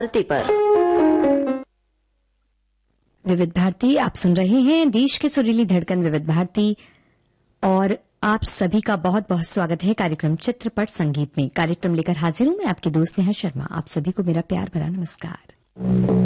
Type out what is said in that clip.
पर विविध भारती आप सुन रहे हैं, देश के सुरीली धड़कन विविध भारती, और आप सभी का बहुत बहुत स्वागत है कार्यक्रम चित्रपट संगीत में। कार्यक्रम लेकर हाजिर हूं मैं आपकी दोस्त नेहा शर्मा। आप सभी को मेरा प्यार भरा नमस्कार।